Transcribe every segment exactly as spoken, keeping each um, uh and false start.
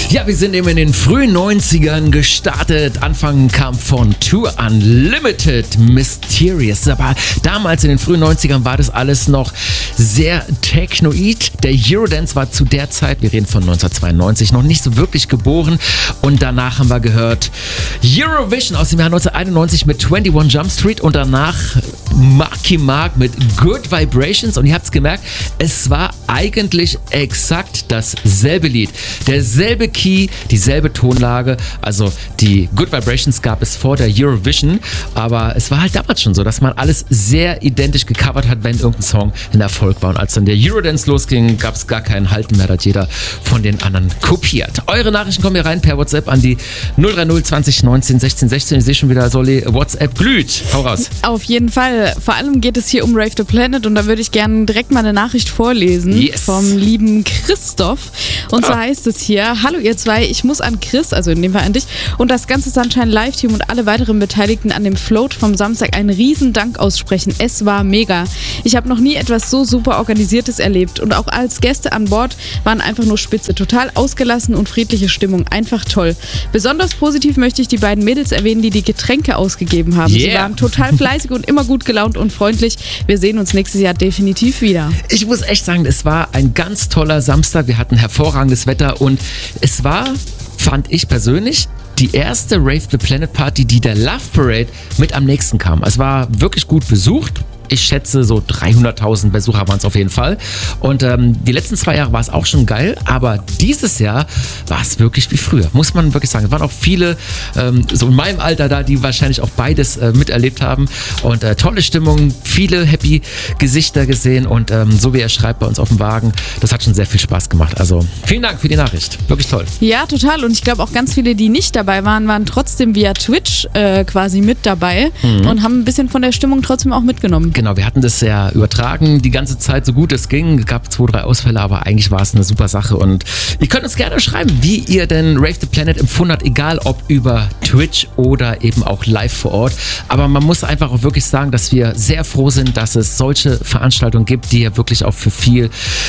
Ja, wir sind eben in den frühen neunzigern gestartet. Anfang kam von Tour Unlimited, Mysterious. Aber damals in den frühen neunzigern war das alles noch sehr technoid. Der Eurodance war zu der Zeit, wir reden von neunzehnhundertzweiundneunzig, noch nicht so wirklich geboren. Und danach haben wir gehört Eurovision aus dem Jahr neunzehnhunderteinundneunzig mit einundzwanzig Jump Street und danach Marky Mark mit Good Vibrations. Und ihr habt es gemerkt, es war eigentlich exakt dasselbe Lied. Derselbe Key, dieselbe Tonlage. Also die Good Vibrations gab es vor der Eurovision, aber es war halt damals schon so, dass man alles sehr identisch gecovert hat, wenn irgendein Song ein Erfolg war. Und als dann der Eurodance losging, gab es gar keinen Halten mehr, da hat jeder von den anderen kopiert. Eure Nachrichten kommen hier rein per WhatsApp an die null drei null zwanzig neunzehn sechzehn sechzehn. Ich sehe schon wieder, Solly, WhatsApp glüht. Hau raus. Auf jeden Fall. Vor allem geht es hier um Rave the Planet und da würde ich gerne direkt mal eine Nachricht vorlesen yes. vom lieben Christoph. Und zwar ah. heißt es hier: Hallo ihr zwei, ich muss an Chris, also in dem Fall an dich, und das ganze Sunshine Live-Team und alle weiteren Beteiligten an dem Float vom Samstag einen riesen Dank aussprechen. Es war mega. Ich habe noch nie etwas so super Organisiertes erlebt und auch als Gäste an Bord waren einfach nur spitze. Total ausgelassen und friedliche Stimmung. Einfach toll. Besonders positiv möchte ich die beiden Mädels erwähnen, die die Getränke ausgegeben haben. Yeah. Sie waren total fleißig und immer gut gelaunt und freundlich. Wir sehen uns nächstes Jahr definitiv wieder. Ich muss echt sagen, es war ein ganz toller Samstag. Wir hatten hervorragendes Wetter und es war, fand ich persönlich, die erste Rave the Planet Party, die der Love Parade mit am nächsten kam. Es war wirklich gut besucht. Ich schätze, so dreihunderttausend Besucher waren es auf jeden Fall. Und ähm, die letzten zwei Jahre war es auch schon geil, aber dieses Jahr war es wirklich wie früher, muss man wirklich sagen. Es waren auch viele, ähm, so in meinem Alter da, die wahrscheinlich auch beides äh, miterlebt haben. Und äh, tolle Stimmung, viele happy Gesichter gesehen und ähm, so wie er schreibt bei uns auf dem Wagen, das hat schon sehr viel Spaß gemacht. Also vielen Dank für die Nachricht, wirklich toll. Ja, total. Und ich glaube auch ganz viele, die nicht dabei waren, waren trotzdem via Twitch äh, quasi mit dabei mhm. und haben ein bisschen von der Stimmung trotzdem auch mitgenommen. Genau, wir hatten das ja übertragen die ganze Zeit, so gut es ging. Es gab zwei, drei Ausfälle, aber eigentlich war es eine super Sache. Und ihr könnt uns gerne schreiben, wie ihr denn Rave the Planet empfunden habt, egal ob über Twitch oder eben auch live vor Ort. Aber man muss einfach auch wirklich sagen, dass wir sehr froh sind, dass es solche Veranstaltungen gibt, die ja wirklich auch für viel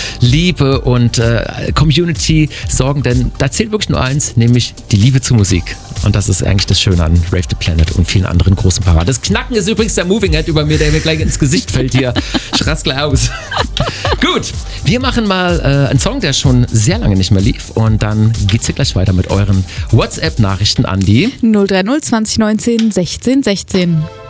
Liebe und äh, Community sorgen. Denn da zählt wirklich nur eins, nämlich die Liebe zur Musik. Und das ist eigentlich das Schöne an Rave the Planet und vielen anderen großen Paraden. Das Knacken ist übrigens der Moving Head über mir, der mir gleich ins Gesicht fällt hier. Ich raste gleich aus. Gut, wir machen mal äh, einen Song, der schon sehr lange nicht mehr lief. Und dann geht's hier gleich weiter mit euren WhatsApp-Nachrichten an die null drei null zwanzig neunzehn sechzehn sechzehn.